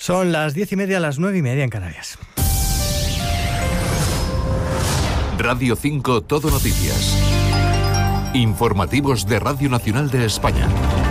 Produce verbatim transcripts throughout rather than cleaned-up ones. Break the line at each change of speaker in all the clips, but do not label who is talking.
Son las diez y media, las nueve y media en Canarias.
Radio cinco Todo Noticias. Informativos de Radio Nacional de España.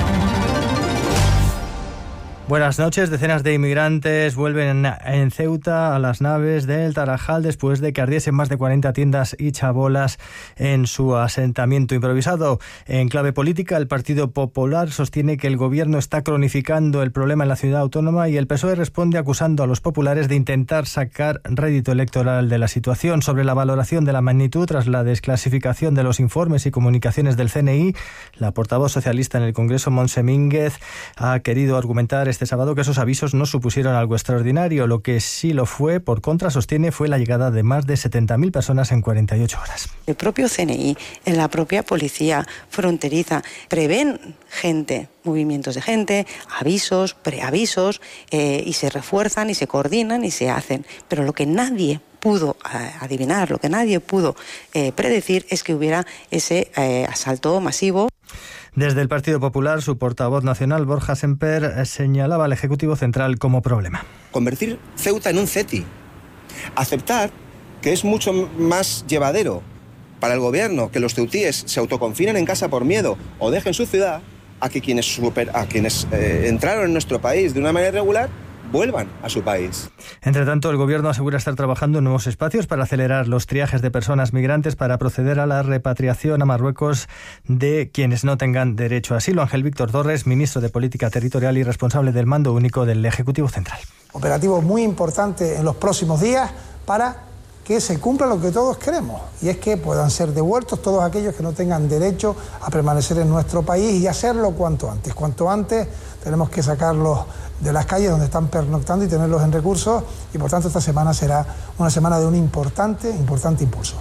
Buenas noches. Decenas de inmigrantes vuelven en Ceuta a las naves del Tarajal después de que ardiesen más de cuarenta tiendas y chabolas en su asentamiento improvisado. En clave política, el Partido Popular sostiene que el gobierno está cronificando el problema en la ciudad autónoma y el P S O E responde acusando a los populares de intentar sacar rédito electoral de la situación. Sobre la valoración de la magnitud tras la desclasificación de los informes y comunicaciones del C N I, la portavoz socialista en el Congreso, Montse Mínguez, ha querido argumentar este sábado que esos avisos no supusieron algo extraordinario. Lo que sí lo fue, por contra, sostiene, fue la llegada de más de setenta mil personas en cuarenta y ocho horas.
El propio C N I, en la propia policía fronteriza, prevén gente, movimientos de gente, avisos, preavisos, eh, y se refuerzan y se coordinan y se hacen. Pero lo que nadie pudo eh, adivinar, lo que nadie pudo eh, predecir es que hubiera ese eh, asalto masivo.
Desde el Partido Popular, su portavoz nacional, Borja Semper, señalaba al Ejecutivo Central como problema.
Convertir Ceuta en un CETI. Aceptar que es mucho más llevadero para el gobierno que los ceutíes se autoconfinen en casa por miedo o dejen su ciudad a que quienes, super, a quienes eh, entraron en nuestro país de una manera irregular vuelvan a su país.
Entre tanto, el Gobierno asegura estar trabajando en nuevos espacios para acelerar los triajes de personas migrantes para proceder a la repatriación a Marruecos de quienes no tengan derecho a asilo. Ángel Víctor Torres, ministro de Política Territorial y responsable del Mando Único del Ejecutivo Central.
Operativo muy importante en los próximos días para que se cumpla lo que todos queremos, y es que puedan ser devueltos todos aquellos que no tengan derecho a permanecer en nuestro país y hacerlo cuanto antes. Cuanto antes tenemos que sacarlos de las calles donde están pernoctando y tenerlos en recursos, y por tanto esta semana será una semana de un importante, importante impulso.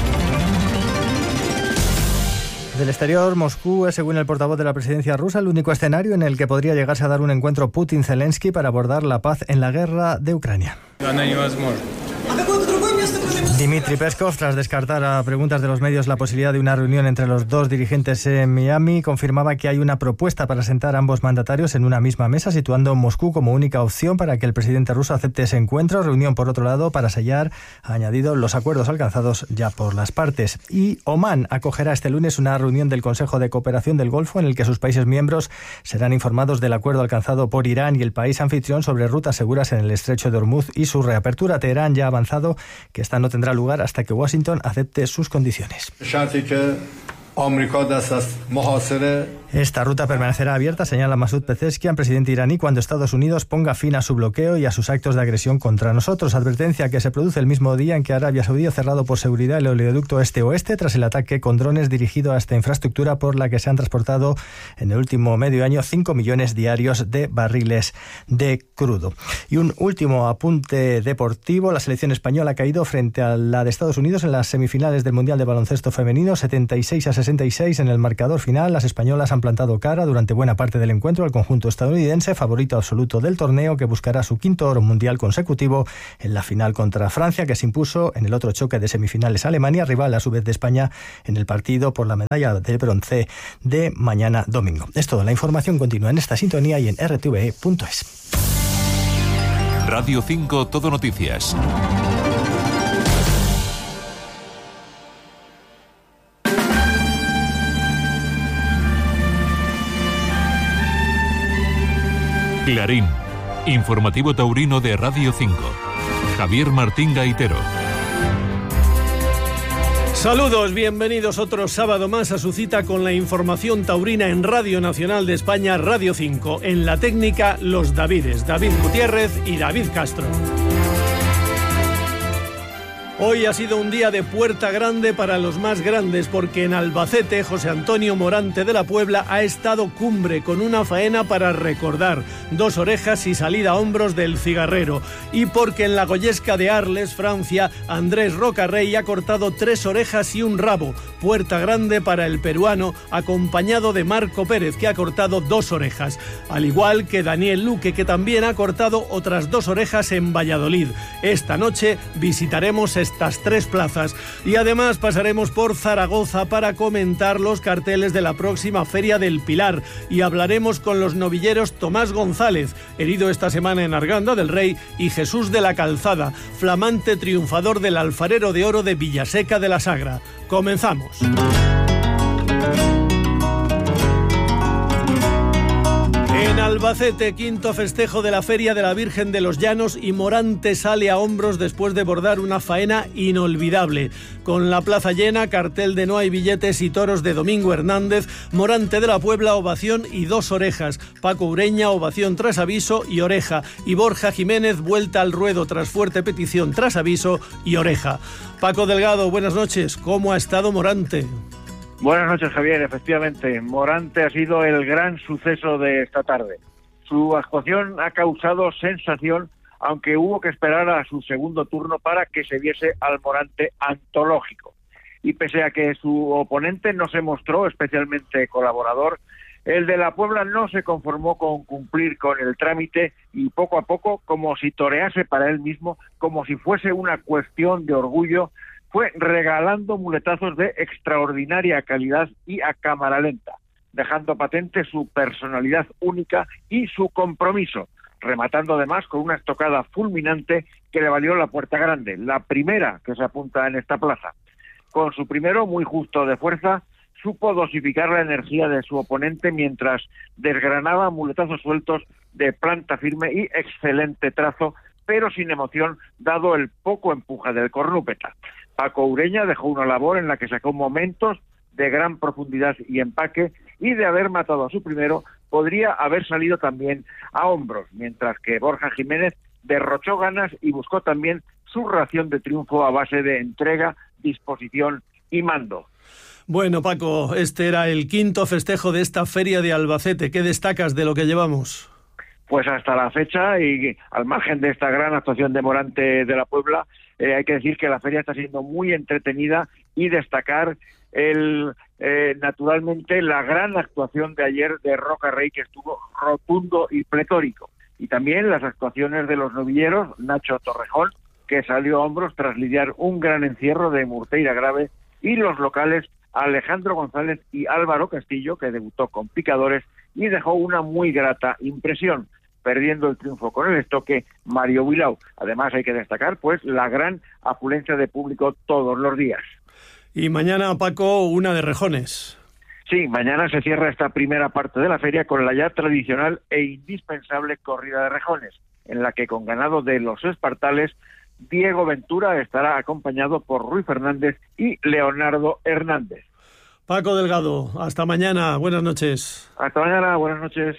Del exterior, Moscú es, según el portavoz de la presidencia rusa, el único escenario en el que podría llegarse a dar un encuentro Putin-Zelensky para abordar la paz en la guerra de Ucrania. Dmitry Peskov, tras descartar a preguntas de los medios la posibilidad de una reunión entre los dos dirigentes en Miami, confirmaba que hay una propuesta para sentar a ambos mandatarios en una misma mesa, situando Moscú como única opción para que el presidente ruso acepte ese encuentro. Reunión, por otro lado, para sellar, ha añadido, los acuerdos alcanzados ya por las partes. Y Omán acogerá este lunes una reunión del Consejo de Cooperación del Golfo en el que sus países miembros serán informados del acuerdo alcanzado por Irán y el país anfitrión sobre rutas seguras en el estrecho de Hormuz y su reapertura. Teherán ya ha avanzado que esta no tendrá lugar hasta que Washington acepte sus condiciones. Esta ruta permanecerá abierta, señala Masoud Pezeshkian, presidente iraní, cuando Estados Unidos ponga fin a su bloqueo y a sus actos de agresión contra nosotros. Advertencia que se produce el mismo día en que Arabia Saudí ha cerrado por seguridad el oleoducto este-oeste tras el ataque con drones dirigido a esta infraestructura por la que se han transportado en el último medio año cinco millones diarios de barriles de crudo. Y un último apunte deportivo. La selección española ha caído frente a la de Estados Unidos en las semifinales del Mundial de Baloncesto Femenino, setenta y seis a sesenta y seis en el marcador final. Las españolas han plantado cara durante buena parte del encuentro al conjunto estadounidense, favorito absoluto del torneo, que buscará su quinto oro mundial consecutivo en la final contra Francia, que se impuso en el otro choque de semifinales a Alemania, rival a su vez de España en el partido por la medalla de bronce de mañana domingo. Es todo. La información continúa en esta sintonía y en r t v e punto es.
Radio cinco Todo Noticias. Clarín, informativo taurino de Radio cinco. Javier Martín Gaitero.
Saludos, bienvenidos otro sábado más a su cita con la información taurina en Radio Nacional de España, Radio cinco. En la técnica, los Davides, David Gutiérrez y David Castro. Hoy ha sido un día de puerta grande para los más grandes, porque en Albacete José Antonio Morante de la Puebla ha estado cumbre con una faena para recordar, dos orejas y salida a hombros del cigarrero, y porque en la Goyesca de Arles, Francia, Andrés Rocarrey ha cortado tres orejas y un rabo, puerta grande para el peruano, acompañado de Marco Pérez, que ha cortado dos orejas, al igual que Daniel Luque, que también ha cortado otras dos orejas en Valladolid. Esta noche visitaremos estas tres plazas. Y además pasaremos por Zaragoza para comentar los carteles de la próxima Feria del Pilar y hablaremos con los novilleros Tomás González, herido esta semana en Arganda del Rey, y Jesús de la Calzada, flamante triunfador del Alfarero de Oro de Villaseca de la Sagra. Comenzamos. En Albacete, quinto festejo de la Feria de la Virgen de los Llanos, y Morante sale a hombros después de bordar una faena inolvidable. Con la plaza llena, cartel de no hay billetes y toros de Domingo Hernández, Morante de la Puebla, ovación y dos orejas, Paco Ureña, ovación tras aviso y oreja, y Borja Jiménez, vuelta al ruedo tras fuerte petición tras aviso y oreja. Paco Delgado, buenas noches, ¿cómo ha estado Morante?
Buenas noches, Javier. Efectivamente, Morante ha sido el gran suceso de esta tarde. Su actuación ha causado sensación, aunque hubo que esperar a su segundo turno para que se viese al Morante antológico. Y pese a que su oponente no se mostró especialmente colaborador, el de la Puebla no se conformó con cumplir con el trámite y poco a poco, como si torease para él mismo, como si fuese una cuestión de orgullo, fue regalando muletazos de extraordinaria calidad y a cámara lenta, dejando patente su personalidad única y su compromiso, rematando además con una estocada fulminante que le valió la Puerta Grande, la primera que se apunta en esta plaza. Con su primero, muy justo de fuerza, supo dosificar la energía de su oponente mientras desgranaba muletazos sueltos de planta firme y excelente trazo, pero sin emoción, dado el poco empuje del cornúpeta. Paco Ureña dejó una labor en la que sacó momentos de gran profundidad y empaque, y de haber matado a su primero, podría haber salido también a hombros, mientras que Borja Jiménez derrochó ganas y buscó también su ración de triunfo a base de entrega, disposición y mando.
Bueno, Paco, este era el quinto festejo de esta Feria de Albacete. ¿Qué destacas de lo que llevamos?
Pues hasta la fecha, y al margen de esta gran actuación de Morante de la Puebla, eh, hay que decir que la feria está siendo muy entretenida, y destacar el eh, naturalmente la gran actuación de ayer de Roca Rey, que estuvo rotundo y pletórico, y también las actuaciones de los novilleros, Nacho Torrejón, que salió a hombros tras lidiar un gran encierro de Murteira Grave, y los locales Alejandro González y Álvaro Castillo, que debutó con picadores y dejó una muy grata impresión, perdiendo el triunfo con el estoque Mario Bilao. Además, hay que destacar pues la gran afluencia de público todos los días.
Y mañana, Paco, una de rejones.
Sí, mañana se cierra esta primera parte de la feria con la ya tradicional e indispensable corrida de rejones, en la que con ganado de los espartales, Diego Ventura estará acompañado por Ruy Fernández y Leonardo Hernández.
Paco Delgado, hasta mañana, buenas noches.
Hasta mañana, buenas noches.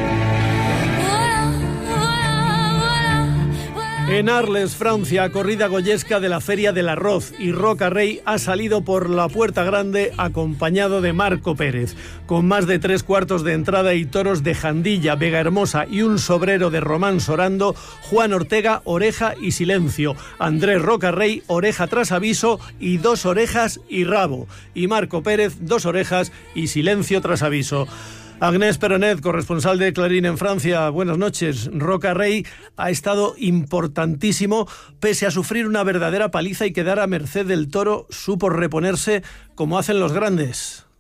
En Arles, Francia, corrida goyesca de la Feria del Arroz, y Roca Rey ha salido por la Puerta Grande acompañado de Marco Pérez. Con más de tres cuartos de entrada y toros de Jandilla, Vega Hermosa y un sobrero de Román Sorando, Juan Ortega, oreja y silencio. Andrés Roca Rey, oreja tras aviso y dos orejas y rabo. Y Marco Pérez, dos orejas y silencio tras aviso. Agnès Peronet, corresponsal de Clarín en Francia, buenas noches. Roca Rey ha estado importantísimo, pese a sufrir una verdadera paliza y quedar a merced del toro, supo reponerse como hacen los grandes.